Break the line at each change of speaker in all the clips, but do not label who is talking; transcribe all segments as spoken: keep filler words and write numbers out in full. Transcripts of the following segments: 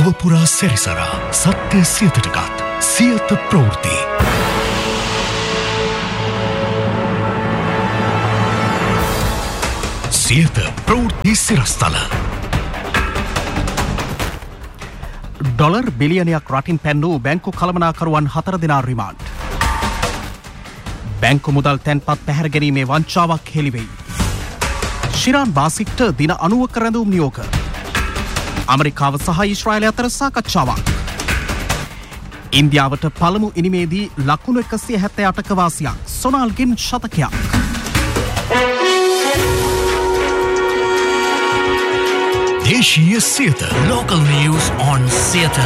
ලොවපුරා සැරිසරා සත්‍ය සියතටගත් සියත ප්‍රවෘත්ති. සියත ප්‍රවෘත්ති සිරස්තල. ඩොලර් බිලියනයක් රටින් පැන්නූ බැංකු කළමනාකරුවන් හතර දෙනා රිමාන්ඩ්. බැංකු මුදල් තැන්පත් පැහැර ගැනීමේ වංචාවක් හෙළිවෙයි. ශිරාන් බාසික්ට දින අනූවක රැඳවුම් නියෝග. ඇමරිකාව සහ ඊශ්‍රායලය අතර සාකච්ඡාවක්. ඉන්දියාවට පළමු ඉනිමේදී ලකුණු එකසිය හැත්තෑ අටක වාසියක්. සොනාල්ගෙන් ශතකයක්. දේශීය Siyatha. Local news on Siyatha.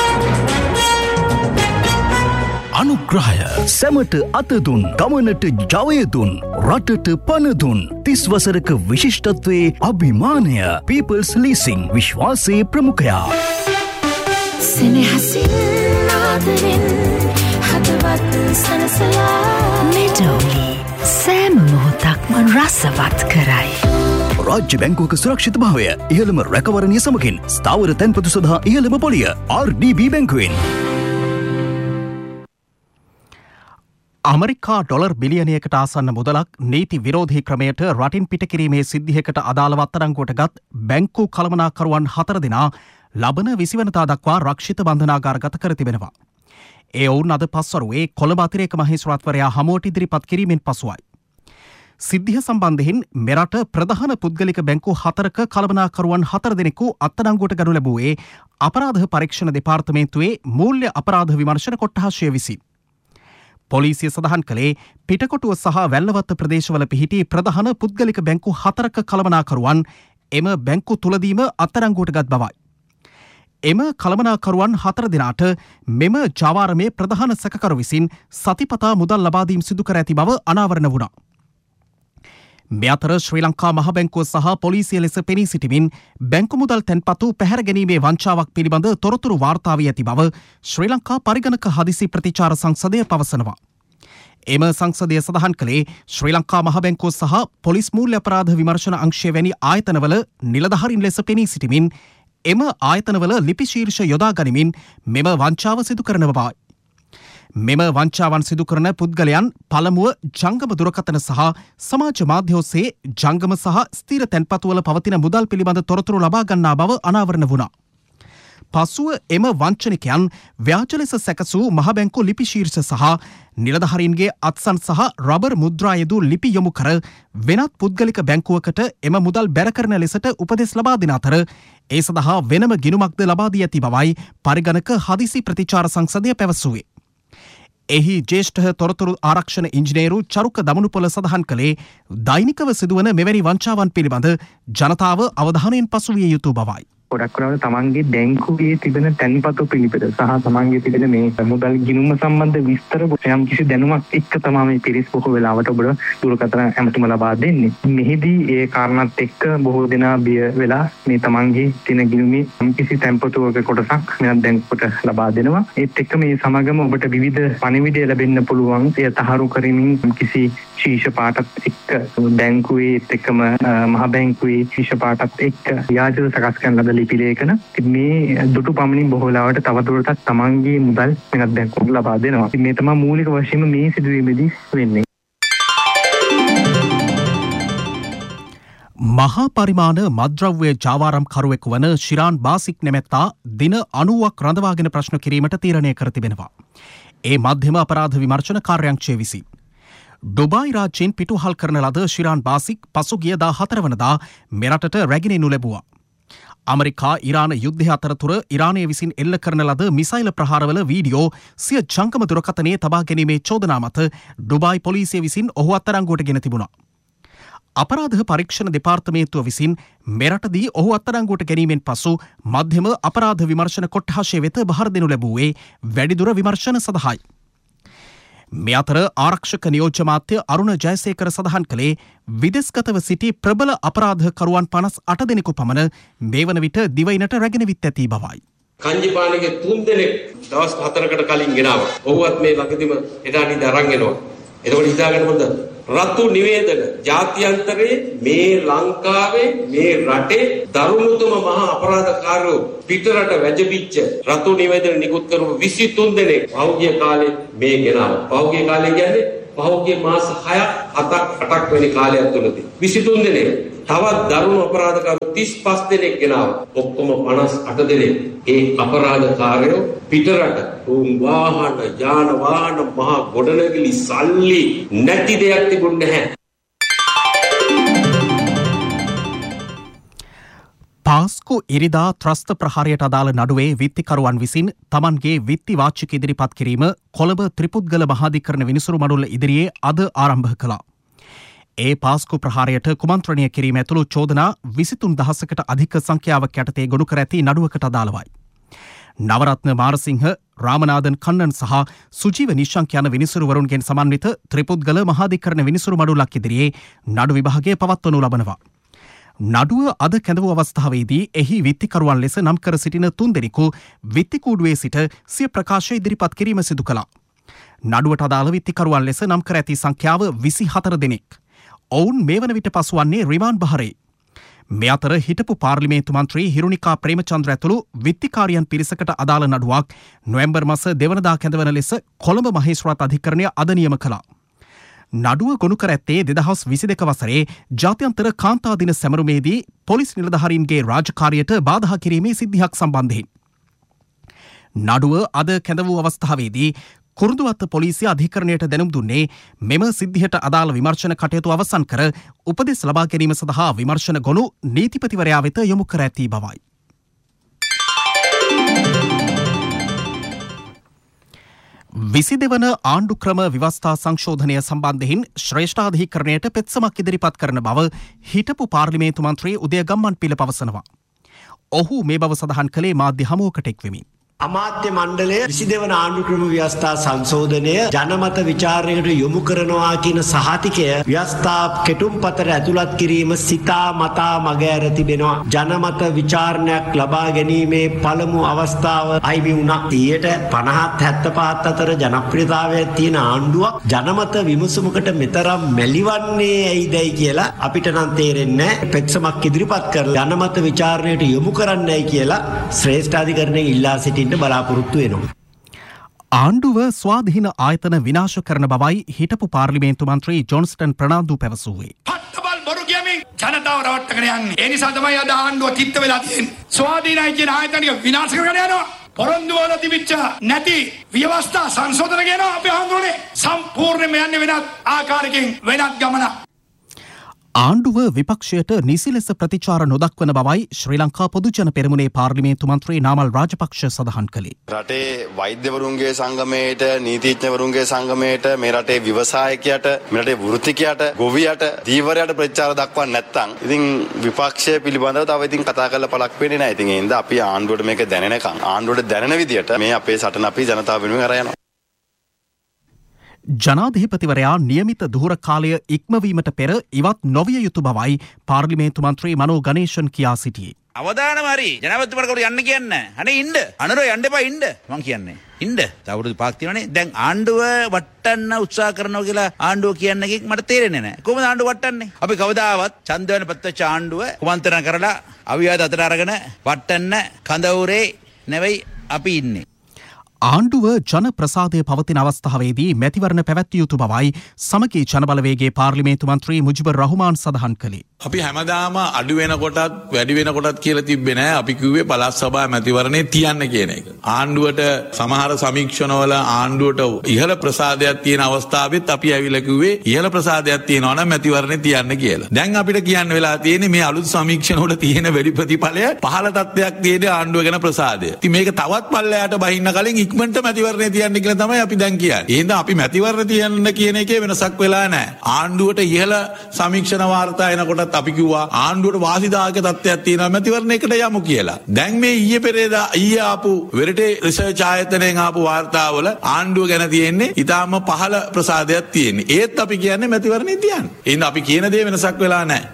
අනුග්‍රහය සැමට අතදුන් ගමනට ජවයදුන් රටට පනදුන් තිස් වසරක විශිෂ්ටත්වයේ අභිමානය People's Leasing විශ්වාසයේ ප්‍රමුඛයා.
සෙනෙහසින් ආදරෙන් හදවත් සනසලා මෙඩෝලි සෑම මොහොතක්ම රසවත් කරයි.
රාජ්‍ය බැංකුවක සුරක්ෂිත භාවය ඉහළම රැකවරණය සමගින් ස්ථාවර තැන්පතු සඳහා ඉහළම පොලිය ආර් ඩී බී බැංකුවෙන්. ඇමරිකා ඩොලර් බිලියනයකට ආසන්න මුදලක් නීති විරෝධී ක්‍රමයට රටින් පිට කිරීමේ සිද්ධියකට අදාළව අත්අඩංගුවට ගත් බැංකු කළමනාකරුවන් හතර දෙනා ලබන විසිවනදා දක්වා රක්ෂිත බන්ධනාගාරගත කර තිබෙනවා. ඒ ඔවුන් අද පස්වරුවේ කොළඹ අතිරේක මහේස්ත්‍රාත්වරයා හමුවට ඉදිරිපත් කිරීමෙන් පසුවයි. සිද්ධිය සම්බන්ධයෙන් මෙරට ප්‍රධාන පුද්ගලික බැංකු හතරක කළමනාකරුවන් හතර දෙනෙකු අත්අඩංගුවට ගනු ලැබුවේ අපරාධ පරීක්ෂණ දෙපාර්තමේන්තුවේ මූල්‍ය අපරාධ විමර්ශන කොට්ඨාසය විසින්. පොලිසිය සඳහන් කළේ පිටකොටුව සහ වැල්ලවත්ත ප්‍රදේශවල පිහිටි ප්‍රධාන පුද්ගලික බැංකු හතරක කළමනාකරුවන් එම බැංකු තුලදීම අත්අඩංගුවට ගත් බවයි. එම කළමනාකරුවන් හතර දෙනාට මෙම ජාවාරමේ ප්‍රධාන සැකකරු විසින් සතිපතා මුදල් ලබා දීම සිදු කර ඇති බව අනාවරණ වුණා. මේ අතර ශ්‍රී ලංකා මහ බැංකුව සහ පොලිසිය ලෙස පෙනී සිටිමින් බැංකු මුදල් තැන්පතු පැහැර ගැනීමේ වංචාවක් පිළිබඳ තොරතුරු වාර්තා වී ඇති බව ශ්‍රී ලංකා පරිගණක හදිසි ප්‍රතිචාර සංසදය පවසනවා. එම සංසදය සඳහන් කළේ ශ්‍රී ලංකා මහ බැංකුව සහ පොලිස් මූල්‍ය අපරාධ විමර්ශන අංශය වැනි ආයතනවල නිලධාරීන් ලෙස පෙනී සිටිමින් එම ආයතනවල ලිපි ශීර්ෂ යොදා ගනිමින් මෙම වංචාව සිදු කරන බවයි. මෙම වංචාවන් සිදු කරන පුද්ගලයන් පළමුව ජංගම දුරකථන සහ සමාජ මාධ්‍ය ඔස්සේ ජංගම සහ ස්ථීර තැන්පතුවල පවතින මුදල් පිළිබඳ තොරතුරු ලබා ගන්නා බව අනාවරණ වුණා. පසුව එම වංචනිකයන් ව්‍යාජ ලෙස සැකසූ මහ බැංකු ලිපි ශීර්ෂ සහ නිලධාරීන්ගේ අත්සන් සහ රබර් මුද්‍රා යෙදූ ලිපි යොමු කර වෙනත් පුද්ගලික බැංකුවකට එම මුදල් බැර කරන ලෙසට උපදෙස් ලබා දෙන අතර ඒ සඳහා වෙනම ගිණුමක්ද ලබා දී ඇති බවයි පරිගණක හදිසි ප්‍රතිචාර සංසදය පැවසුවේ. එහි ජේෂ්ඨ තොරතුරු ආරක්ෂණ ඉංජිනේරු චරුක දමනුපොළ සඳහන් කළේ දෛනිකව සිදුවන මෙවැනි වංචාවන් පිළිබඳ ජනතාව අවධානයෙන් පසු විය යුතු බවයි.
ගොඩක් වෙලාවට තමන්ගේ බැංකුවේ තිබෙන තැන්පතු පිළිපද සහ තමන්ගේ තිබෙන මේ මුදල් ගිණුම සම්බන්ධ විස්තර යම් කිසි දැනුමක් එක්ක තමයි මේ පිරිස් බොහෝ වෙලාවට ඔබට දුරකථන ඇමතුම ලබා දෙන්නේ. මෙහිදී ඒ කාරණාත් එක්ක බොහෝ දෙනා බිය වෙලා මේ තමන්ගේ තියෙන ගිණුමේ යම් කිසි තැන්පතුවක කොටසක් වෙනත් බැංකුවකට ලබා දෙනවා. ඒත් එක්ක මේ සමගම ඔබට විවිධ පණිවිඩය ලැබෙන්න පුළුවන්. එය තහවුරු කරමින් යම් කිසි ශීර්ෂ පාටත් එක්ක බැංකුවේ එක්කම මහ බැංකුවේ ශීර්ෂ පාටත් එක්ක ව්‍යාජව සකස් කරන ලද පිළිලේඛන මේ දුටු පමණින් බොහෝ වෙලාවට තවදුරටත් තමන්ගේ මුදල් වෙනත් බැංකුවකට ලබා දෙනවා. මේ තමයි මූලික වශයෙන්ම මේ සිදුවීමේදී වෙන්නේ.
මහා පරිමාණ මත්ද්‍රව්‍ය ජාවාරම් කරුවෙකු වන ශිරාන් බාසික් නැමැත්තා දින අනූවක් රඳවාගෙන ප්‍රශ්න කිරීමට තීරණය කර තිබෙනවා. ඒ මධ්‍යම අපරාධ විමර්ශන කාර්යාංශය විසින් ඩුබායි රාජ්‍යයෙන් පිටුහල් කරන ලද ශිරාන් බාසික් පසුගිය දා හතර වනදා මෙරටට රැගෙන එනු ලැබුවා. ඇමරිකා ඉරාන යුද්ධය අතරතුර ඉරානය විසින් එල්ල කරන ලද මිසයිල ප්‍රහාරවල වීඩියෝ සිය ජංගම දුරකථනයේ තබා ගැනීමේ චෝදනා මත ඩුබායි පොලිසිය විසින් ඔහු අත්අඩංගුවට ගෙන තිබුණා. අපරාධ පරීක්ෂණ දෙපාර්තමේන්තුව විසින් මෙරටදී ඔහු අත්අඩංගුවට ගැනීමෙන් පසු මධ්‍යම අපරාධ විමර්ශන කොට්ඨාසය වෙත බහර දෙනු ලැබුවේ වැඩිදුර විමර්ශන සඳහායි. මේ අතර ආරක්ෂක නියෝජ්‍ය මාත්‍ය අරුණ ජයසේකර සඳහන් කළේ විදෙස්ගතව සිටි ප්‍රබල අපරාධකරුවන් පනස් අට දෙනෙකු පමණ මේ වන විට දිවයිනට රැගෙන විත් ඇති බවයි.
කංජිපාණිගේ තුන් දෙනෙක් දවස් හතරකට කලින් ගෙනාවා. ඔහුවත් මේ ළඟදිම එදානින්ද අරන් එනවා. එතකොට හිතාගන්න හොඳ රතු නිවේදන ජාත්‍යන්තරයේ මේ ලංකාවේ මේ රටේ දරුණුතම මහා අපරාධකාරයෝ පිටරට වැජබිච්ච රතු නිවේදන නිකුත් කරපු විසිතුන් දෙනෙක් පහුගිය කාලේ මේ ගෙනාවා. පහුගිය කාලේ කියන්නේ පහුගිය මාස හයක් හතක් අටක් වෙන කාලයක් තුලදී විසිතුන් දෙනෙක් තවත් දරුණු අපරාධකාරයෝ තිස් පහ දෙනෙක් ගෙනාවා. ඔක්කොම පනස් අට දෙනෙක් ඒ අපරාධකාරයෝ පිටරට උන් වාහන යාන වාහන මහා ගොඩනැගිලි සල්ලි නැති දෙයක් තිබුණේ නැහැ.
පාස්කු ඉරිදා ත්‍රස්ත ප්‍රහාරයට අදාළ නඩුවේ විත්තිකරුවන් විසින් තමන්ගේ විත්ති වාචික ඉදිරිපත් කිරීම කොළඹ ත්‍රිපුද්ගල මහාධිකරණ විනිසුරු මඩුල්ල ඉදිරියේ අද ආරම්භ කළා. ඒ පාස්කු ප්‍රහාරයට කුමන්ත්‍රණය කිරීම ඇතුළු චෝදනා විසිතුන් දහසකට අධික සංඛ්‍යාවක් යටතේ ගොනු කර ඇති නඩුවකට අදාළවයි. නවරත්න මාරසිංහ, රාමනාදන් කන්නන් සහ සුජීව නිශ්ශංක යන විනිසුරුවරුන්ගෙන් සමන්විත ත්‍රිපුද්ගල මහාධිකරණ විනිසුරු මඩුල්ලක් ඉදිරියේ නඩු විභාගය පවත්වනු ලබනවා. නඩුව අද කැඳවූ අවස්ථාවේදී එහි විත්තිකරුවන් ලෙස නම් කර සිටින තුන් දෙනෙකු විත්තිකූඩුවේ සිට සිය ප්‍රකාශය ඉදිරිපත් කිරීම සිදු කළා. නඩුවට අදාළ විත්තිකරුවන් ලෙස නම් කර ඇති සංඛ්‍යාව විසි හතර දෙනෙක්. ඔවුන් මේ වන විට පසුවන්නේ රිමාන්ඩ් බහරේ. මේ අතර හිටපු පාර්ලිමේන්තු මන්ත්‍රී හිරුනිකා ප්‍රේමචන්ද්‍ර ඇතුළු විත්තිකාරියන් පිරිසකට අදාළ නඩුවක් නොවැම්බර් මාස දෙවනදා කැඳවන ලෙස කොළඹ මහේස්ත්‍රාත් අධිකරණය අද නියම කළා. නඩුව ගොනු කර ඇත්තේ දෙදහස් විසි දෙක වසරේ ජාත්‍යන්තර කාන්තා දින සැමරුමේදී පොලිස් නිලධාරීන්ගේ රාජකාරියට බාධා කිරීමේ සිද්ධියක් සම්බන්ධයෙන්. නඩුව අද කැඳ වූ අවස්ථාවේදී කුරුඳුවත්ත පොලිසිය අධිකරණයට දැනුම් දුන්නේ මෙම සිද්ධියට අදාළ විමර්ශන කටයුතු අවසන් කර උපදෙස් ලබා ගැනීම සඳහා විමර්ශන ගොනු නීතිපතිවරයා වෙත යොමු කර ඇති බවයි. විසි දෙවන ආණ්ඩු ක්‍රම ව්‍යවස්ථා සංශෝධනය සම්බන්ධයෙන් ශ්‍රේෂ්ඨාධිකරණයට පෙත්සමක් ඉදිරිපත් කරන බව හිටපු පාර්ලිමේන්තු මන්ත්‍රී උදය ගම්මන්පිල පවසනවා. ඔහු මේ බව සඳහන් කළේ මාධ්‍ය හමුවකට එක්වෙමින්.
අමාත්‍ය මණ්ඩලය විසි දෙවන ආණ්ඩු ක්‍රම ව්‍යවස්ථා සංශෝධනය ජනමත විචාරණයට යොමු කරනවා කියන සහතිකය ව්‍යවස්ථා කෙටුම්පතට ඇතුළත් කිරීම සිතා මතා මගහැර තිබෙනවා. ජනමත විචාරණයක් ලබා ගැනීමේ පළමු අවස්ථාව අයිමි වුණා. ඊට පනහත් හැත්තපහත් අතර ජනප්‍රියතාවය තියෙන ආණ්ඩුවක් ජනමත විමසුමකට මෙතරම් මැලිවන්නේ ඇයිදයි කියලා අපිට නම් තේරෙන්නේ නැහැ. පෙත්සමක් ඉදිරිපත් කරලා ජනමත විචාරණයට යොමු කරන්නයි කියලා ශ්‍රේෂ්ඨාධිකරණයෙන් ඉල්ලා සිටින්න බලාපොරොත්තු වෙනවා.
ආණ්ඩුව ස්වාධීන ආයතන විනාශ කරන බවයි හිටපු පාර්ලිමේන්තු මන්ත්‍රී ජොන්ස්ටන් ප්‍රනාන්දු පැවසුවේ.
පට්ටබල් බොරු කියමින් ජනතාව රවට්ටගෙන යන්නේ. ඒ නිසා තමයි අද ආණ්ඩුව තිත්ත වෙලා තියෙන්නේ. ස්වාධීනයි කියන ආයතනික විනාශ කරගෙන යනවා. පොරොන්දු වල තිබිච්ච නැති ව්‍යවස්ථා සංශෝධන කියනවා අපි හඳුනන්නේ. සම්පූර්ණයෙන්ම යන්නේ වෙනත් ආකාරයකින් වෙනත් ගමනක්.
ආණ්ඩුව විපක්ෂයට නිසි ලෙස ප්‍රතිචාර නොදක්වන බවයි ශ්‍රී ලංකා පොදුජන පෙරමුණේ පාර්ලිමේන්තු මන්ත්‍රී නාමල් රාජපක්ෂ සඳහන් කළේ.
රටේ වෛද්‍යවරුන්ගේ සංගමයට, නීතිඥවරුන්ගේ සංගමයට, මේ රටේ ව්‍යවසායකයට, මේ රටේ වෘත්තිකයට, ගොවියට, දීවරයට ප්‍රතිචාර දක්වන්නේ නැත්නම් ඉතින් විපක්ෂය පිළිබඳව තව ඉතින් කතා කරලා පළක් වෙන්නේ නැහැ. ඉතින් ඒ හින්දා අපි ආණ්ඩුවට මේක දැනෙනකම් ආණ්ඩුවට දැනෙන විදියට මේ අපේ සටන අපි ජනතාව වෙනුවෙන් අරගෙන යනවා.
ජනාධිපතිවරයා නියමිත දුහුර කාලය ඉක්මවීමට පෙර ඉවත් නොවිය යුතු බවයි පාර්ලිමේන්තු මන්ත්‍රී මනෝ ගණේෂන් කියා සිටියේ.
අවදානම හරි ජනාධිපතිවරකට යන්න කියන්නේ. අනේ ඉන්න. අනරෝ යන්න එපා ඉන්න. මං කියන්නේ. ඉන්න. තවරුදු පහක් තියෙනනේ. දැන් ආණ්ඩුව වටන්න උත්සාහ කරනවා කියලා ආණ්ඩුව කියන එකෙන් මට තේරෙන්නේ නැහැ. කොහොමද ආණ්ඩුව වටන්නේ? අපි කවදාවත් ඡන්දවන පත්වච්ච ආණ්ඩුව කුමන්ත්‍රණ කරලා අවිවාද අතර අරගෙන වටන්න කඳවුරේ නෙවෙයි අපි ඉන්නේ.
ආණ්ඩුව ජන ප්‍රසාදය පවතින අවස්ථාවේදී මැතිවරණ පැවැත්විය යුතු බවයි සමගී ජනබලවේගේ පාර්ලිමේන්තු මන්ත්‍රී මුජිබුර් රහ්මාන් සඳහන් කළේ.
අපි හැමදාම අඩු වෙනකොටත් වැඩි වෙනකොටත් කියලා තිබ්බේ නැහැ. අපි කිව්වේ පළාත් සභා මැතිවරණේ තියන්න කියන එක. ආණ්ඩුවට සමහර සමීක්ෂණවල ආණ්ඩුවට ඉහළ ප්‍රසාදයක් තියෙන අවස්ථාවෙත් අපි ඇවිල්ලා කිව්වේ ඉහළ ප්‍රසාදයක් තියෙනවා නම් මැතිවරණේ තියන්න කියලා. දැන් අපිට කියන්න වෙලා තියෙන්නේ මේ අලුත් සමීක්ෂණ වල තියෙන වැඩි ප්‍රතිඵලය පහළ තත්ත්වයක් තියෙන ආණ්ඩුව ගැන ප්‍රසාදය. ඉතින් මේක තවත් පල්ලයට බහින්න කලින් ඉක්මනට මැතිවරණේ තියන්න කියලා තමයි අපි දැන් කියන්නේ. ඒ හින්දා අපි මැතිවරණ තියන්න කියන එකේ වෙනසක් වෙලා නැහැ. ආණ්ඩුවට ඉහළ සමීක්ෂණ වාර්තා එනකොටත් අපි කිව්වා ආණ්ඩුවට වාසිදායක තත්ත්වයක් තියෙනවා මැතිවරණයකට යමු කියලා. දැන් මේ ඊයේ පෙරේදා ඊයේ ආපු වෙරටේ රිසර්ච් ආයතනයෙන් ආපු වාර්තාවල ආණ්ඩුව ගැන තියෙන්නේ ඊටාම පහළ ප්‍රසාදයක් තියෙන්නේ. ඒත් අපි කියන්නේ මැතිවරණේ තියන්න. ඒ හින්දා අපි කියන දේ වෙනසක් වෙලා නැහැ.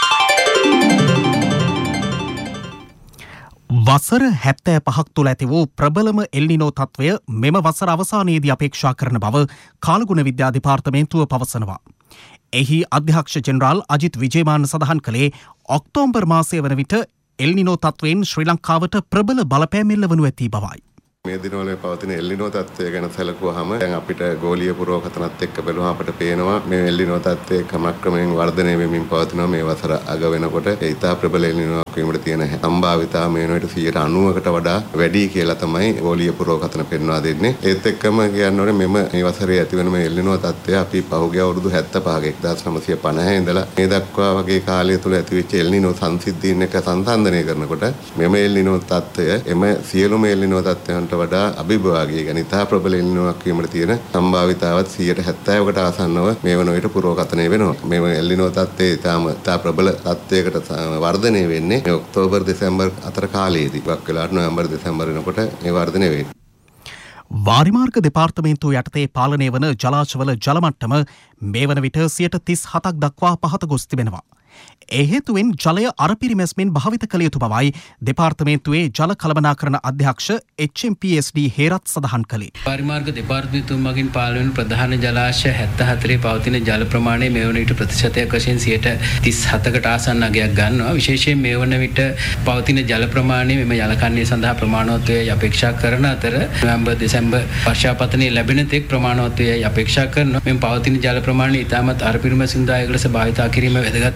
වසර හැත්තෑ පහක් තුළ ඇති වූ ප්‍රබලම එල්නිනෝ තත්ත්වය මෙම වසර අවසානයේදී අපේක්ෂා කරන බව කාලගුණ විද්‍යා දෙපාර්තමේන්තුව පවසනවා. එහි අධ්‍යක්ෂ ජෙනරාල් අජිත් විජේමාන සඳහන් කළේ ඔක්තෝබර් මාසය වන විට එල්නිනෝ තත්වයෙන් ශ්‍රී ලංකාවට ප්‍රබල බලපෑම් එල්ල වනු ඇති බවයි.
මේ දිනවල පවතින එල්නිනෝ තත්ත්වය ගැන සැලකුවාම දැන් අපිට ගෝලීය පුරවකතනත් එක්ක බැලුවම අපිට පේනවා මේ එල්නිනෝ තත්ත්වය ක්‍රමක්‍රමයෙන් වර්ධනය වෙමින් පවතිනවා. මේ වසර අග වෙනකොට ඒ ඉතා ප්‍රබල එල්නිනෝක් වීමට තියෙන සම්භාවිතාව මේ වෙනකොට සියයට අනූවකට වඩා වැඩි කියලා තමයි ගෝලීය පුරවකතන පෙන්වා දෙන්නේ. ඒත් එක්කම කියන්න ඕනේ මෙම මේ වසරේ ඇතිවන මේ එල්නිනෝ තත්ත්වය අපි පහුගිය අවුරුදු හැත්තෑපහක එක්දාස් නවසිය පනහ ඉඳලා මේ දක්වා වගේ කාලය තුල ඇතිවෙච්ච එල්නිනෝ සංසිද්ධීන් එක සංසන්දනය කරනකොට මෙම එල්නිනෝ තත්ත්වය එම සියලුම එල්නිනෝ තත්ත්වයන් වඩා අභිභාගී ගණිතා ප්‍රබල එල්නිනෝක් වීමට තියෙන සම්භාවිතාවත් සියයට හැත්තෑවකට ආසන්නව මේ වන විට පුරවකතනය වෙනවා. මේ එල්නිනෝ තත්ත්වය ඉතාම ඉතා ප්‍රබල තත්ත්වයකට වර්ධනය වෙන්නේ ඔක්තෝබර් දෙසැම්බර් අතර කාලයේදී. වක් වෙලාවට නොවැම්බර් දෙසැම්බර් වෙනකොට මේ වර්ධනය වෙන්නේ.
වාරිමාර්ග දෙපාර්තමේන්තුව යටතේ පාලනය වන ජලාශවල ජල මට්ටම මේ වන විට සියයට තිස් හතක් දක්වා පහත ගොස් තිබෙනවා. ඒ හේතුවෙන් ජලය අරපිරිමැස්මෙන් භාවිත කළ යුතු බවයි දෙපාර්තමේන්තුවේ ජල කළමනාකරණ අධ්‍යක්ෂ එච් එම් පී එස් ඩී හේරත් සඳහන් කළේ.
වාරිමාර්ග දෙපාර්තමේන්තුව මගින් පාලනය වන ප්‍රධාන ජලාශය හැත්තෑ හතරේ පවතින ජල ප්‍රමාණය මේ වන විට ප්‍රතිශතයක් වශයෙන් සියයට තිස් හතකට ආසන්න අගයක් ගන්නවා. විශේෂයෙන් මේ වන විට පවතින ජල ප්‍රමාණය මෙම ජලකන්නේ සඳහා ප්‍රමාණවත් වේයි අපේක්ෂා කරන අතර නොවැම්බර් දෙසැම්බර් වර්ෂාපතනයේ ලැබෙන තෙක් ප්‍රමාණවත් වේයි අපේක්ෂා කරනවා. මෙම පවතින ජල ප්‍රමාණය ඉතාමත් අරපිරිමැසින් දායක ලෙස භාවිතා කිරීම වැදගත්.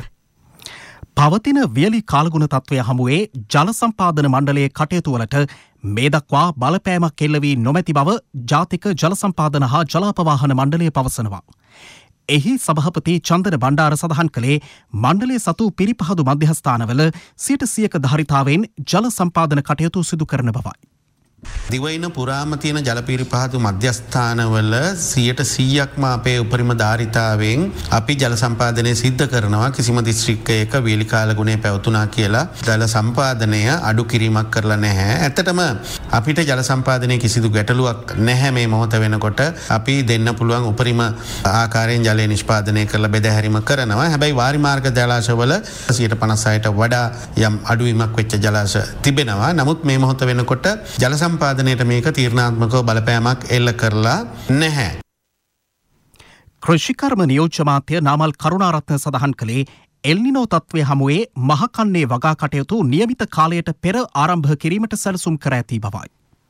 පවතින වියලි කාලගුණ තත්ත්වය හමුවේ ජල සම්පාදන මණ්ඩලයේ කටයුතු වලට මේ දක්වා බලපෑමක් එල්ල වී නොමැති බව ජාතික ජල සම්පාදන හා ජලාපවාහන මණ්ඩලය පවසනවා. එහි සභාපති චන්දන බණ්ඩාර සඳහන් කළේ මණ්ඩලය සතු පිරිපහදු මධ්‍යස්ථානවල සියයට සියයක ධාරිතාවෙන් ජල සම්පාදන කටයුතු සිදු කරන බවයි.
දිවයින පුරාම තියෙන ජලපිරිපහදු මධ්‍යස්ථානවල සියයට සීයක්ම අපේ උපරිම ධාරිතාවෙන් අපි ජල සම්පාදනය සිද්ධ කරනවා. කිසිම දිස්ත්‍රික්කයක වේලි කාල ගුණය පැවතුනා කියලා ජල සම්පාදනය අඩු කිරීමක් කරලා නැහැ. ඇත්තටම අපිට ජල සම්පාදනයේ කිසිදු ගැටලුවක් නැහැ මේ මොහොත වෙනකොට. අපි දෙන්න පුළුවන් උපරිම ආකාරයෙන් ජලය නිෂ්පාදනය කරලා බෙදාහැරීම කරනවා. හැබැයි වාරිමාර්ග ජලාශවල සියයට පනස් හයට වඩා යම් අඩුවීමක් වෙච්ච ජලාශ තිබෙනවා. නමුත් මේ මොහොත වෙනකොට ජල සම්පාදනයට මේක තීරණාත්මකව බලපෑමක් එල්ල කරලා නැහැ.
කෘෂිකර්ම නියෝජ්‍ය මාත්‍ය නාමල් කරුණාරත්න සඳහන් කළේ එල්නිනෝ තත්ත්වය හමුවේ මහකන්නේ වගා කටයුතු නියමිත කාලයට පෙර ආරම්භ කිරීමට සැලසුම් කර ඇති බවයි.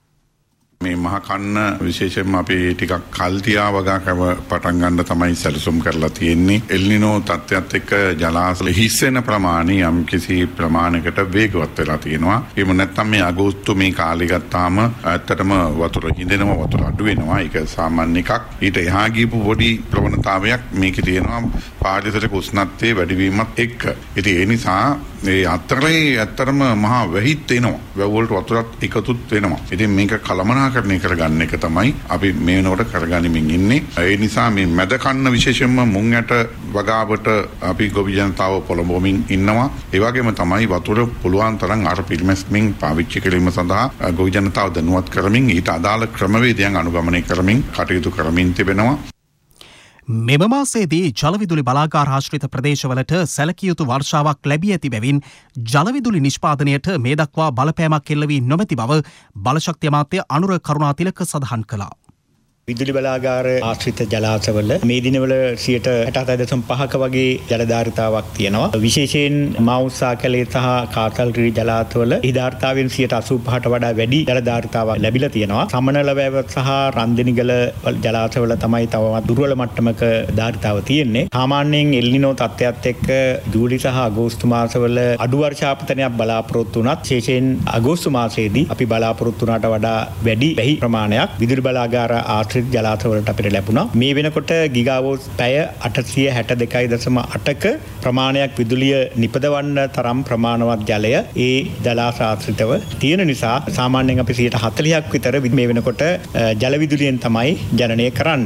මේ මහකන්න විශේෂයෙන්ම අපි ටිකක් කල් තියා වගා කව පටන් ගන්න තමයි සැලසුම් කරලා තියෙන්නේ. එල්නිනෝ තත්ත්වයත් එක්ක ජලාශ හිස්සෙන ප්‍රමාණය යම් කිසි ප්‍රමාණයකට වේගවත් වෙලා තියෙනවා. එහෙම නැත්නම් මේ අගෝස්තු මේ කාලේ ගත්තාම ඇත්තටම වතුර හිඳෙනවා, වතුර අඩු වෙනවා. ඒක සාමාන්‍ය එකක්. ඊට එහා ගියපු පොඩි ප්‍රවණතාවයක් මේකේ තියෙනවා පාරිසරික උෂ්ණත්වයේ වැඩිවීමත් එක්ක. ඉතින් ඒ නිසා මේ අතරේ ඇත්තටම මහා වැහිත් එනවා. වැව් වලට වතුරත් එකතුත් වෙනවා. ඉතින් මේක කළමනාකරණය කරගන්න එක තමයි අපි මේ වෙනකොට කරගනිමින් ඉන්නේ. ඒ නිසා මේ මැද කන්න විශේෂයෙන්ම මුං යට වගාවට අපි ගොවි ජනතාව පොළඹවමින් ඉන්නවා. ඒ වගේම තමයි වතුර පුළුවන් තරම් අර පිරිමැස්මින් පාවිච්චි කිරීම සඳහා ගොවි ජනතාව දැනුවත් කරමින් ඊට අදාළ ක්‍රමවේදයන් අනුගමනය කරමින් කටයුතු කරමින් තිබෙනවා.
මෙම මාසයේදී ජලවිදුලි බලාගාර ආශ්‍රිත ප්‍රදේශවලට සැලකිය යුතු වර්ෂාවක් ලැබී ඇති බැවින් ජලවිදුලි නිෂ්පාදනයට මේ දක්වා බලපෑමක් එල්ල වී නොමැති බව බලශක්ති අමාත්‍ය අනුර කරුණාතිලක සඳහන් කළා.
විදුලි බලාගාර ආශ්‍රිත ජලාශවල මේ දිනවල සියයට හැටහතයි දශම පහක වගේ ජල ධාරිතාවක් තියෙනවා. විශේෂයෙන් මවුසා කැලේ සහ කාසල්රිරි ජලාශවල ධාරිතාවෙන් සියයට අසූ පහට වඩා වැඩි ජල ධාරිතාවක් ලැබිලා තියෙනවා. සමනල වැව සහ රන්දිනිගල ජලාශවල තමයි තවමත් දුර්වල මට්ටමක ධාරිතාව තියෙන්නේ. සාමාන්‍යයෙන් එල්නිනෝ තත්ත්වයත් එක්ක ජූලි සහ අගෝස්තු මාසවල අඩු වර්ෂාපතනයක් බලාපොරොත්තු වුණත් විශේෂයෙන් අගෝස්තු මාසයේදී අපි බලාපොරොත්තු වුණාට වඩා වැඩි වැහි ප්‍රමාණයක් විදුලි බලාගාර ජලාශවලට අපිට ලැබුණා. මේ වෙනකොට ගිගාවෝට් පැය අටසිය හැට දෙකයි දශම අටක ප්‍රමාණයක් විදුලිය නිපදවන්න තරම් ප්‍රමාණවත් ජලය ඒ ජලාශ ආශ්‍රිතව තියෙන නිසා සාමාන්‍යයෙන් අපි සියයට හතළිහක් විතර මේ වෙනකොට ජල විදුලියෙන් තමයි ජනනය කරන්නේ.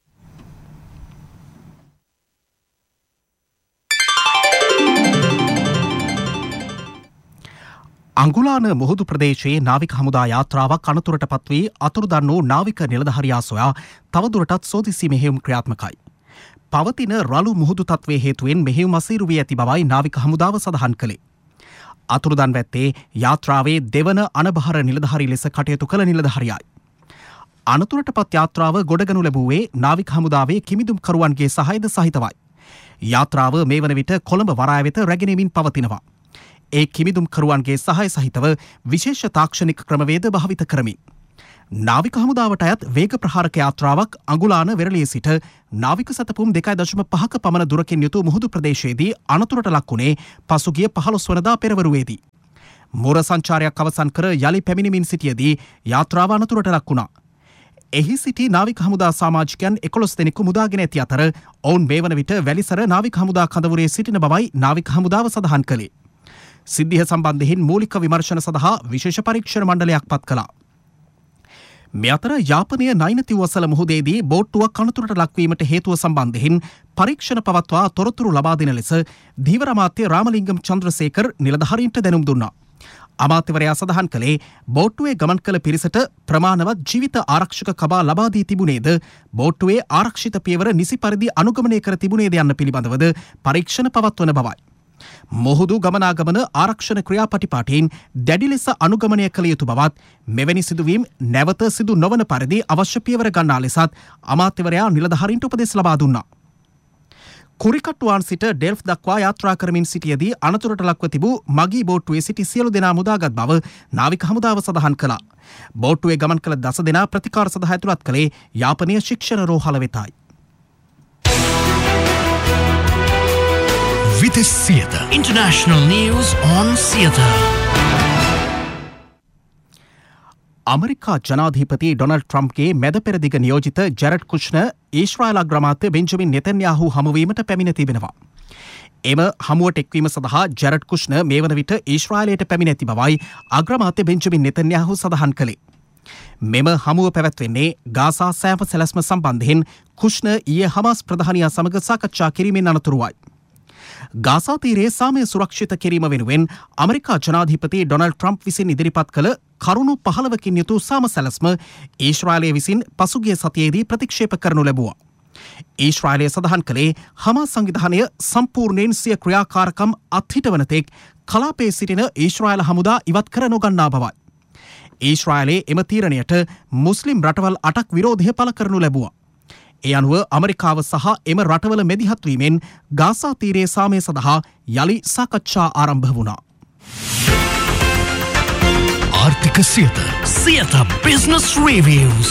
අංගුලාන මුහුදු ප්‍රදේශයේ නාවික හමුදා යාත්‍රාවක් අනතුරට පත්වී අතුරුදන් වූ නාවික නිලධාරියා සොයා තවදුරටත් සෝදිසි මෙහෙයුම් ක්‍රියාත්මකයි. පවතින රළු මුහුදු තත්ත්වයේ හේතුවෙන් මෙහෙයුම් අසීරු වී ඇති බවයි නාවික හමුදාව සඳහන් කළේ. අතුරුදන් වැත්තේ යාත්‍රාවේ දෙවන අනබහර නිලධාරී ලෙස කටයුතු කළ නිලධාරියයි. අනතුරට පත් යාත්‍රාව ගොඩගනු ලැබුවේ නාවික හමුදාවේ කිමිදුම් කරුවන්ගේ සහායද සහිතවයි. යාත්‍රාව මේ වන විට කොළඹ වරාය වෙත රැගෙනමින් පවතිනවා. ඒ කිමිදුම් කරුවන්ගේ සහය සහිතව විශේෂ තාක්ෂණික ක්‍රමවේද භාවිත කරමින්. නාවික හමුදාවට අයත් වේග ප්‍රහාරක යාත්‍රාවක් අඟුලාන වෙරළිය සිට නාවික සතපුම් දෙකයි දශම පහක පමණ දුරකින් යුතු මුහුදු ප්‍රදේශයේදී අනතුරට ලක් වුණේ පසුගිය පහළොස් වනදා පෙරවරුවේදී. මුර සංචාරයක් අවසන් කර යලි පැමිණෙමින් සිටියදී යාත්‍රාව අනතුරට ලක් වුණා. එහි සිටි නාවික හමුදා සමාජිකයන් එකොළොස් දෙනෙකු මුදාගෙන ඇති අතර ඔවුන් මේ වන විට වැලිසර නාවික හමුදා කඳවුරේ සිටින බවයි නාවික හමුදාව සඳහන් කළේ. සිද්ධිය සම්බන්ධයෙන් මූලික විමර්ශන සඳහා විශේෂ පරීක්ෂණ මණ්ඩලයක් පත් කළා. මේ අතර යාපනය නයිනතිවසල මුහුදේදී බෝට්ටුවක් අනතුරට ලක්වීමට හේතුව සම්බන්ධයෙන් පරීක්ෂණ පවත්වා තොරතුරු ලබා දෙන ලෙස ධීවර අමාත්‍ය රාමලිංගම් චන්ද්‍රසේකර් නිලධාරීන්ට දැනුම් දුන්නා. අමාත්‍යවරයා සඳහන් කළේ බෝට්ටුවේ ගමන් කළ පිරිසට ප්‍රමාණවත් ජීවිත ආරක්ෂක කබා ලබා දී තිබුණේද බෝට්ටුවේ ආරක්ෂිත පියවර නිසි පරිදි අනුගමනය කර තිබුණේද යන්න පිළිබඳවද පරීක්ෂණ පවත්වන බවයි. මොහුදු ගමනාගමන ආරක්ෂණ ක්‍රියාපටිපාටීන් දැඩි ලෙස අනුගමනය කළ යුතු බවත් මෙවැනි සිදුවීම් නැවත සිදු නොවන පරිදි අවශ්‍ය පියවර ගන්නා ලෙසත් අමාත්‍යවරයා නිලධාරීන්ට උපදෙස් ලබා දුන්නා. කුරිකට්ටුවාන් සිට ඩෙල්ෆ් දක්වා යාත්‍රා කරමින් සිටියදී අනතුරට ලක්ව තිබූ මගී බෝට්ටුවේ සිටි සියලු දෙනා මුදාගත් බව නාවික හමුදාව සඳහන් කළා. බෝට්ටුවේ ගමන් කළ දස දෙනා ප්‍රතිකාර සඳහා ඇතුළත් කළේ යාපනීය ශික්ෂණ රෝහල වෙතයි.
Vitis Theatre. International news on theatre.
America ජනාධිපති ඩොනල්ඩ් ට්‍රම්ප්ගේ මැද පෙරදිග නියෝජිත ජැරඩ් කුෂ්නර් ඊශ්‍රායල් අග්‍රාමාත්‍ය බෙන්ජමින් නෙතන්යාහු හමුවීමට පැමිණ තිබෙනවා. එම හමුවට එක්වීම සඳහා ජැරඩ් කුෂ්නර් මේ වන විට ඊශ්‍රායලයට පැමිණ ඇති බවයි අග්‍රාමාත්‍ය බෙන්ජමින් නෙතන්යාහු සඳහන් කළේ. මෙම හමුව පැවැත්වෙන්නේ ගාසා සෑම සැලැස්ම සම්බන්ධයෙන් කුෂ්නර් ඊයේ හමාස් ප්‍රධානියා සමග සාකච්ඡා කිරීමෙන් අනතුරුවයි. ගාසා තීරයේ සාමය සුරක්ෂිත කිරීම වෙනුවෙන් අමරිකා ජනාධිපති ඩොනල්ඩ් ට්‍රම්ප් විසින් ඉදිරිපත් කළ කරුණු පහළවකින් යුතු සාම සැලැස්ම ඊශ්‍රායලය විසින් පසුගිය සතියේදී ප්‍රතික්ෂේප කරනු ලැබුවා. ඊශ්‍රායලය සඳහන් කළේ හමාස් සංවිධානය සම්පූර්ණයෙන් සිය ක්‍රියාකාරකම් අත්හිටවන තෙක් කලාපයේ සිටින ඊශ්‍රායල හමුදා ඉවත් කර නොගන්නා බවයි. ඊශ්‍රායලයේ එම තීරණයට මුස්ලිම් රටවල් අටක් විරෝධය පළ කරනු ලැබුවා. ඒ අනුව අමරිකාව සහ එම රටවල මැදිහත්වීමෙන් ගාසා තීරයේ සාමය සඳහා යළි සාකච්ඡා ආරම්භ වුණා.
ආර්ථික Siyatha Siyatha business reviews.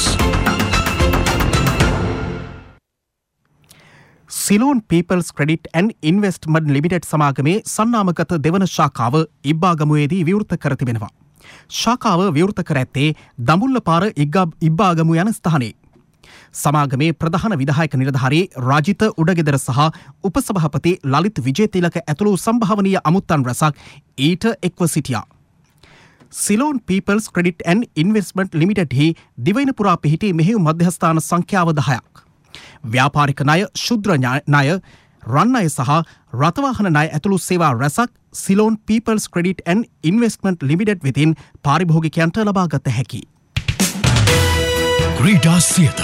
Ceylon people's credit and investment limited සමාගමේ සන්නාමගත දෙවන ශාඛාව ඉබ්බාගමුවේදී විවෘත කර තිබෙනවා. ශාඛාව විවෘත කර ඇත්තේ දඹුල්ල පාර ඉබ්බාගමු යන ස්ථානයේ. සමාගමේ ප්‍රධාන විධායක නිලධාරී රාජිත උඩගෙදර සහ උපසභාපති ලලිත් විජේතිලක ඇතුළු සම්භාවනීය අමුත්තන් රැසක් ඊට එක්ව සිටියා. Ceylon people's credit and investment ලිමිටඩ්හි දිවයින පුරා පිහිටි මෙහෙයුම් මධ්‍යස්ථාන සංඛ්‍යාව දහයක්. ව්‍යාපාරික ණය, ශුද්‍ර ණය, රන් ණය සහ රථවාහන ණය ඇතුළු සේවා රැසක් Ceylon people's credit and investment limited වෙතින් පාරිභෝගිකයන්ට ලබාගත හැකි.
ක්‍රීඩා සියත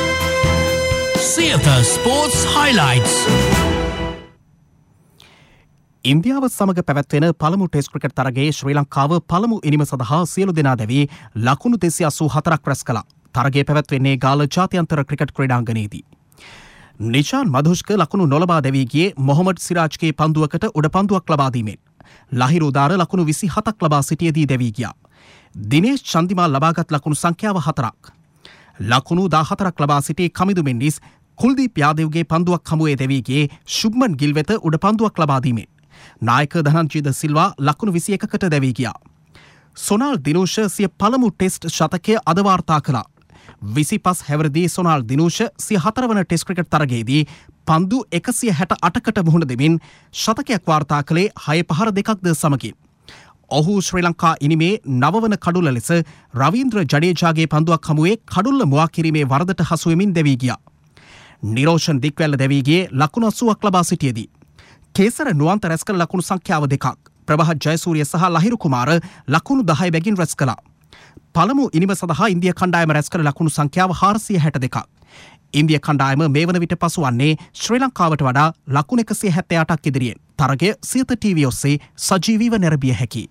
සියත ස්පෝර්ට්ස් හයිලයිට්ස්.
ඉන්දියාව සමග පැවැත්වෙන පළමු ටෙස්ට් ක්‍රිකට් තරගයේ ශ්‍රී ලංකාව පළමු ඉනිම සඳහා සියලු දෙනා දැවී ලකුණු දෙසිය අසූ හතරක් රැස් කළා. තරගය පැවැත්වෙන්නේ ගාල්ල ජාත්‍යන්තර ක්‍රිකට් ක්‍රීඩාංගණයේදී. නිෂාන් මධුෂ්ක ලකුණු නොලබා දැවී ගියේ මොහොමඩ් සිරාජ්ගේ පන්දුවකට උඩ පන්දුවක් ලබා දීමෙන්. ලහිරුදාර ලකුණු විසි හතක් ලබා සිටියේදී දැවී ගියා. දිනේෂ් චන්දිමාල් ලබාගත් ලකුණු සංඛ්‍යාව හතරක්. ලකුණු දාහතරක් ලබා සිටි කමිදු මෙන්ඩිස් කුල්දීප් යාදව්ගේ පන්දුවක් හමුවේ දැවී ගියේ ශුබ්මන් ගිල් වෙත උඩ පන්දුවක් ලබා දීමෙන්. නායක ධනංජිද සිල්වා ලකුණු විසි එකකට දැවී ගියා. සොනාල් දිනූෂ සිය පළමු ටෙස්ට් ශතකය අද වාර්තා කළා. විසිපස් හැවරදී සොනාල් දිනූෂ සිය හතරවන ටෙස්ට් ක්‍රිකට් තරගයේදී පන්දු එකසිය හැට අටකට මුහුණ දෙමින් ශතකයක් වාර්තා කළේ හය පහර දෙකක්ද සමගින්. ඔහු ශ්‍රී ලංකා ඉනිමේ නවවන කඩුල්ල ලෙස රවීන්ද්‍ර ජඩේජාගේ පන්දුවක් හමුවේ කඩුල්ල මුවා කිරීමේ වරදට හසුවෙමින් දැවී ගියා. නිරෝෂන් දික්වැල්ල දැවී ගියේ ලකුණු අසූවක් ලබා සිටියේදී. කේසර නුවන්ත රැස් කළ ලකුණු සංඛ්‍යාව දෙකක්. ප්‍රභාත් ජයසූරිය සහ ලහිරු කුමාර ලකුණු දහය බැගින් රැස් කළා. පළමු ඉනිම සඳහා ඉන්දිය කණ්ඩායම රැස් කළ ලකුණු සංඛ්‍යාව හාරසිය හැට දෙකක්. ඉන්දිය කණ්ඩායම මේ වන විට පසු වන්නේ ශ්‍රී ලංකාවට වඩා ලකුණු එකසිය හැත්තෑ අටක් ඉදිරියෙන්. තරගය සියත ටීවී ඔස්සේ සජීවීව නැරඹිය හැකියි.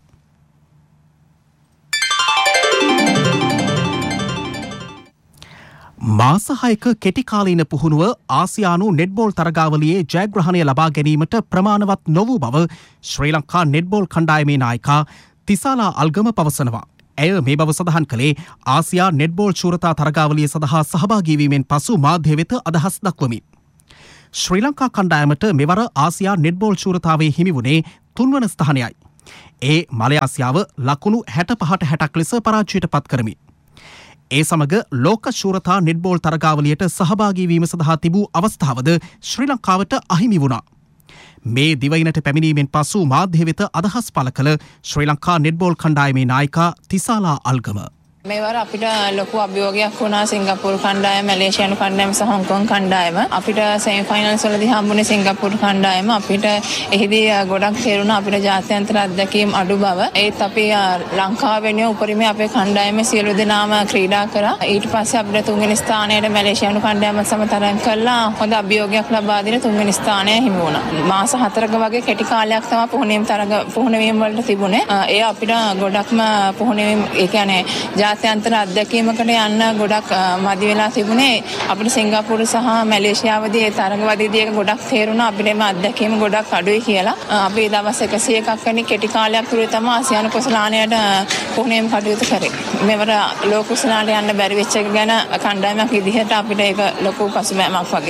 මාස හයක කෙටිකාලීන පුහුණුව ආසියානු නෙට්බෝල් තරගාවලියේ ජයග්‍රහණය ලබා ගැනීමට ප්‍රමාණවත් නොවූ බව ශ්‍රී ලංකා නෙට්බෝල් කණ්ඩායමේ නායිකා තිසාලා අල්ගම පවසනවා. ඇය මේ බව සඳහන් කළේ ආසියා නෙට්බෝල් ශූරතා තරගාවලිය සඳහා සහභාගී වීමෙන් පසු මාධ්‍ය වෙත අදහස් දක්වමින්. ශ්‍රී ලංකා කණ්ඩායමට මෙවර ආසියා නෙට්බෝල් ශූරතාවේ හිමි වුණේ තුන්වන ස්ථානයයි. ඒ මලයාසියාව ලකුණු හැට පහට හැටක් ලෙස පරාජයට පත් කරමින්. ඒ සමග ලෝක ශූරතා නෙට්බෝල් තරගාවලියට සහභාගී වීම සඳහා තිබූ අවස්ථාවද ශ්‍රී ලංකාවට අහිමි වුණා. මේ දිවයිනට පැමිණීමෙන් පසු මාධ්‍ය වෙත අදහස් පළ කළ ශ්‍රී ලංකා නෙට්බෝල් කණ්ඩායමේ නායිකා තිසාලා අල්ගම.
මේවර අපිට ලොකු අභියෝගයක් වුණා සිංගප්පූරු කණ්ඩායම, මැලේසියානු කණ්ඩායම සහ හොංකොං කණ්ඩායම. අපිට සෙමි ෆයිනල්ස් වලදී හම්බුනේ සිංගප්පූරු කණ්ඩායම. අපිට එහිදී ගොඩක් තේරුණා අපිට ජාත්‍යන්තර අත්දැකීම් අඩු බව. ඒත් අපි ලංකාව වෙනුවෙන් උපරිමයේ අපේ කණ්ඩායමේ සියලු දෙනාම ක්‍රීඩා කරා. ඊට පස්සේ අපිට තුන්වෙනි ස්ථානයට මැලේසියානු කණ්ඩායමත් සමග තරඟ කළා. හොඳ අභියෝගයක් ලබා දෙන තුන්වෙනි ස්ථානය හිමි වුණා. මාස හතරක වගේ කෙටි කාලයක් තමයි පුහුණුවීම් තරඟ පුහුණුවීම් වලට තිබුණේ. ඒ අපිට ගොඩක්ම පුහුණුවීම් ඒ කියන්නේ ජාත්‍යන්තර අත්දැකීමකට යන්න ගොඩක් මදි වෙලා තිබුණේ. අපිට සිංගප්පූරු සහ මැලේසියාවදී ඒ තරඟවලදී ඒක ගොඩක් තේරුණා අපිට මේ අත්දැකීම ගොඩක් අඩුයි කියලා. අපි දවස් එකසිය එකක් වැනි කෙටි කාලයක් තුරේ තමයි ආසියානු කුසලානයට පුහුණුවීම් කටයුතු කරේ. මෙවර ලෝක කුසලානයට යන්න බැරි වෙච්ච එක ගැන කණ්ඩායමක් විදිහට අපිට ඒක ලොකු පසුබෑමක් වගේ.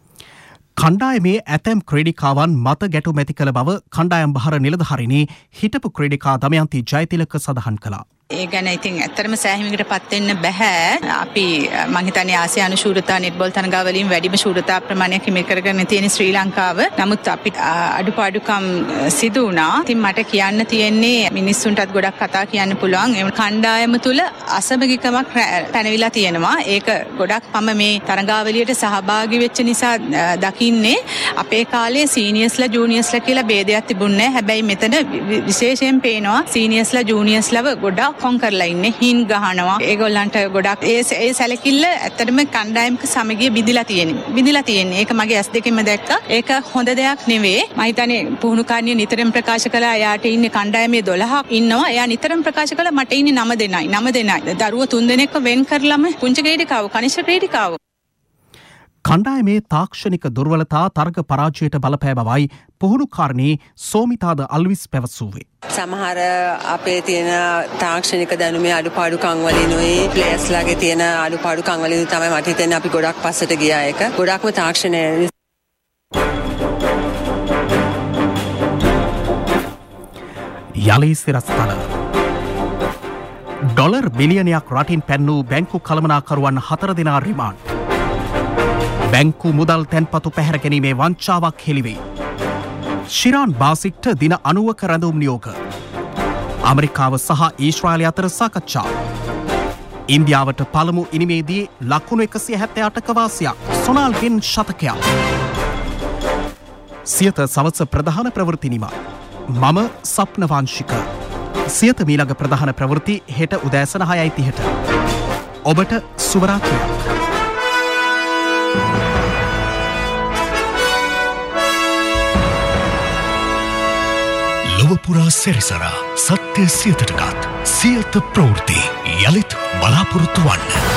කණ්ඩායමේ ඇතැම් ක්‍රීඩිකාවන් මත ගැටුම් ඇති කළ බව කණ්ඩායම් බහර නිලධාරිණී හිටපු ක්‍රීඩිකා දමයන්ති ජයතිලක සඳහන් කළා.
ඒ ගැන ඉතින් ඇත්තටම සෑහීමකට පත් වෙන්න බෑ. අපි මං හිතන්නේ ආසියානු ශූරතා නෙට්බෝල් තරගාවලින් වැඩිම ශූරතා ප්‍රමාණයක් හිමි කරගෙන තියෙන ශ්‍රී ලංකාව. නමුත් අපි අඩුපාඩුකම් සිදු වුණා. ඉතින් මට කියන්න තියෙන්නේ මිනිස්සුන්ටත් ගොඩක් කතා කියන්න පුළුවන්. ඒ කණ්ඩායම තුල අසමගිකමක් පැනවිලා තියෙනවා. ඒක ගොඩක් මම මේ තරගාවලියට සහභාගී වෙච්ච නිසා දකින්නේ අපේ කාලේ සීනියර්ස්ලා ජූනියර්ස්ලා කියලා ભેදයක් තිබුණේ නැහැ. හැබැයි මෙතන විශේෂයෙන් පේනවා සීනියර්ස්ලා ජූනියර්ස්ලව ගොඩක් කොන් කරලා ඉන්නේ. හින් ගහනවා. ඒගොල්ලන්ට ගොඩක් ඒ ඒ සැලකිල්ල ඇත්තටම කණ්ඩායමක සමගිය බිඳිලා තියෙන්නේ. බිඳිලා තියෙන්නේ. ඒක මගේ ඇස් දෙකෙන්ම දැක්කා. ඒක හොඳ දෙයක් නෙවෙයි. මම හිතන්නේ පුහුණුකාරණිය නිතරම ප්‍රකාශ කළා එයාට ඉන්නේ කණ්ඩායමේ දොළහක් ඉන්නවා. එයා නිතරම ප්‍රකාශ කළා මට ඉන්නේ නව දෙනයි. නව දෙනයි. දරුවෝ තුන් දෙනෙක්ව වෙන් කරලම පුංචි ක්‍රීඩිකාව, කනිෂ්ඨ ක්‍රීඩිකාව.
කණ්ඩායමේ තාක්ෂණික දුර්වලතා තරග පරාජයට බලපෑ බවයි පුහුණුකාරණී සෝමිතාද අල්විස් පැවසුවේ.
සමහර අපේ තියෙන තාක්ෂණික දැනුමේ අඩුපාඩුකම් වලිනුයි ප්ලේයර්ස්ලාගේ තියෙන අඩුපාඩුකම් වලිනුයි තමයි මට හිතෙන්නේ අපි ගොඩක් පස්සට ගියා එක. ගොඩක්ම තාක්ෂණය
යලි සිරස්තල ඩොලර් බිලියනයක් රටින් පැන්නූ බැංකු කළමනාකරුවන් හතර දෙනා රිමාන්ඩ්. බැංකු මුදල් තැන්පතු පැහැර ගැනීමේ වංචාවක් හෙළිවේ. ශිරාන් බාසික්ට දින අනුවක රැඳුම් නියෝග. ඇමරිකාව සහ ඊශ්‍රායලය අතර සාකච්ඡා. ඉන්දියාවට පළමු ඉනිමේදී ලකුණු එකසිය හැත්තෑ අටක වාසියක්. සොනාල්ගෙන් ශතකයක්. සියත සවස ප්‍රධාන ප්‍රවෘත්ති නිමා. මම සප්නවංශික. සියත මීළඟ ප්‍රධාන ප්‍රවෘත්ති හෙට උදෑසන හයයි තිහට. ඔබට සුවරාත්‍රයක්.
ලොවපුරා සැරිසරා සත්‍ය සියතටගත් සියත ප්‍රවෘත්ති යළිත් බලාපොරොත්තු වන්න.